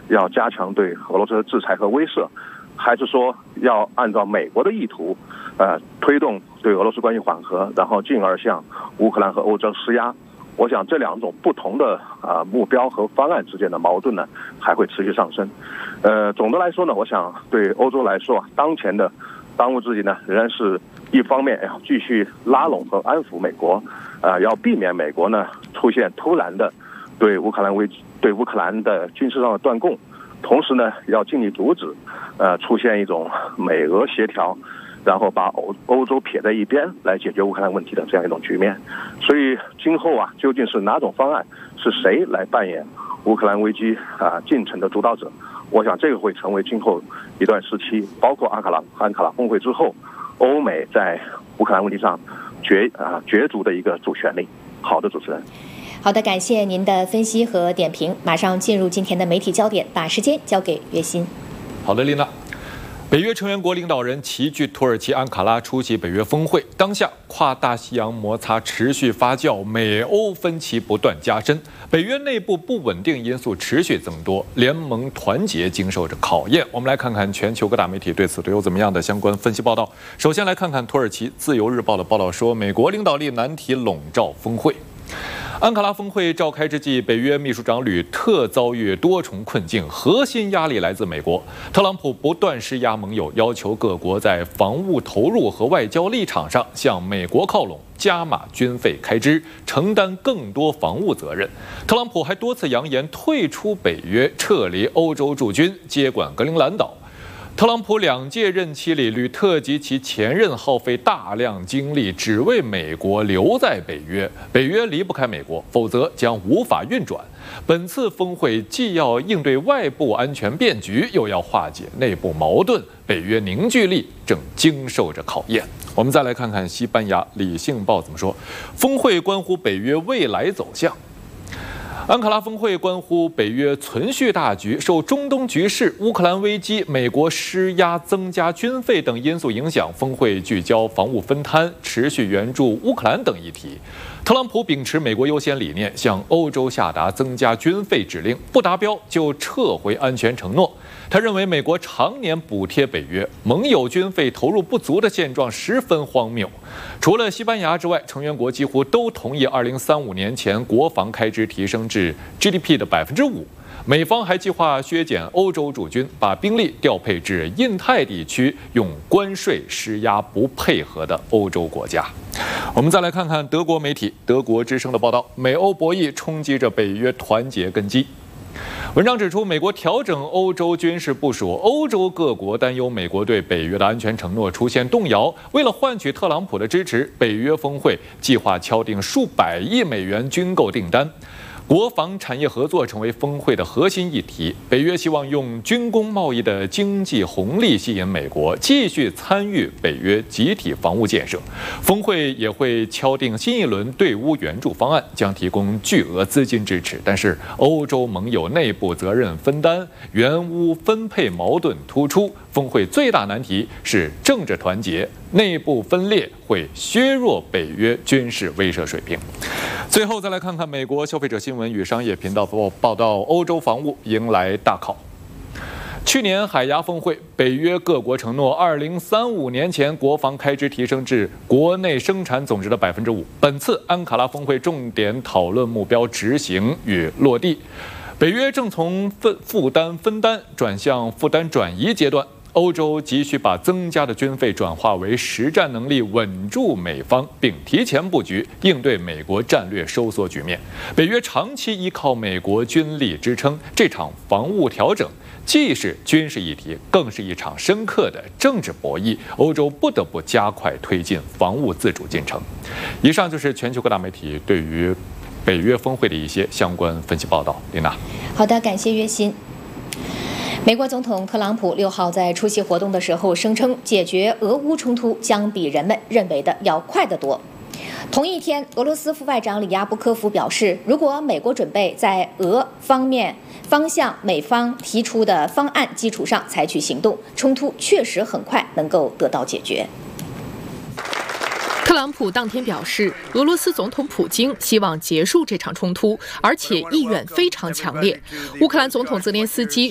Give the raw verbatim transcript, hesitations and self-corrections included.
要加强对俄罗斯的制裁和威慑，还是说要按照美国的意图，呃，推动对俄罗斯关系缓和，然后进而向乌克兰和欧洲施压？我想这两种不同的啊、呃、目标和方案之间的矛盾呢，还会持续上升。呃，总的来说呢，我想对欧洲来说，当前的当务之急呢，仍然是一方面要继续拉拢和安抚美国，呃，要避免美国呢出现突然的对乌克兰危对乌克兰的军事上的断供，同时呢，要尽力阻止呃出现一种美俄协调，然后把欧欧洲撇在一边来解决乌克兰问题的这样一种局面。所以今后啊，究竟是哪种方案，是谁来扮演乌克兰危机啊进程的主导者？我想这个会成为今后一段时期，包括安卡拉安卡拉峰会之后，欧美在乌克兰问题上角啊角逐的一个主旋律。好的，主持人。 好的，感谢您的分析和点评。马上进入今天的媒体焦点，把时间交给岳鑫。 好的，丽娜。北约成员国领导人齐聚土耳其安卡拉出席北约峰会。当下跨大西洋摩擦持续发酵，美欧分歧不断加深，北约内部不稳定因素持续增多，联盟团结经受着考验。我们来看看全球各大媒体对此都有怎么样的相关分析报道。首先来看看土耳其《自由日报》的报道说，美国领导力难题笼罩峰会。安卡拉峰会召开之际，北约秘书长吕特遭遇多重困境，核心压力来自美国。特朗普不断施压盟友，要求各国在防务投入和外交立场上向美国靠拢，加码军费开支，承担更多防务责任。特朗普还多次扬言退出北约，撤离欧洲驻军，接管格陵兰岛。特朗普两届任期里，吕特及其前任耗费大量精力，只为美国留在北约。北约离不开美国，否则将无法运转。本次峰会既要应对外部安全变局，又要化解内部矛盾，北约凝聚力正经受着考验。我们再来看看西班牙《理性报》怎么说：峰会关乎北约未来走向。安卡拉峰会关乎北约存续大局，受中东局势、乌克兰危机、美国施压增加军费等因素影响，峰会聚焦防务分摊、持续援助乌克兰等议题。特朗普秉持美国优先理念，向欧洲下达增加军费指令，不达标就撤回安全承诺。他认为美国常年补贴北约，盟友军费投入不足的现状十分荒谬。除了西班牙之外，成员国几乎都同意二零三五年前国防开支提升至 G D P 的百分之五。美方还计划削减欧洲驻军，把兵力调配至印太地区，用关税施压不配合的欧洲国家。我们再来看看德国媒体德国之声的报道：美欧博弈冲击着北约团结根基。文章指出，美国调整欧洲军事部署，欧洲各国担忧美国对北约的安全承诺出现动摇。为了换取特朗普的支持，北约峰会计划敲定数百亿美元军购订单。国防产业合作成为峰会的核心议题。北约希望用军工贸易的经济红利吸引美国继续参与北约集体防务建设。峰会也会敲定新一轮对乌援助方案，将提供巨额资金支持。但是欧洲盟友内部责任分担、援乌分配矛盾突出。峰会最大难题是政治团结，内部分裂会削弱北约军事威慑水平。最后再来看看美国消费者新闻与商业频道报道，欧洲防务迎来大考。去年海牙峰会，北约各国承诺二零三五年前国防开支提升至国内生产总值的百分之五。本次安卡拉峰会重点讨论目标执行与落地。北约正从分负担分担转向负担转移阶段。欧洲急需把增加的军费转化为实战能力，稳住美方，并提前布局应对美国战略收缩局面。北约长期依靠美国军力支撑，这场防务调整既是军事议题，更是一场深刻的政治博弈。欧洲不得不加快推进防务自主进程。以上就是全球各大媒体对于北约峰会的一些相关分析报道。琳娜， 好的，感谢岳鑫。美国总统特朗普六号在出席活动的时候声称，解决俄乌冲突将比人们认为的要快得多。同一天，俄罗斯副外长里亚布科夫表示，如果美国准备在俄方面方向美方提出的方案基础上采取行动，冲突确实很快能够得到解决。 特朗普当天表示，俄罗斯总统普京希望结束这场冲突，而且意愿非常强烈。乌克兰总统泽连斯基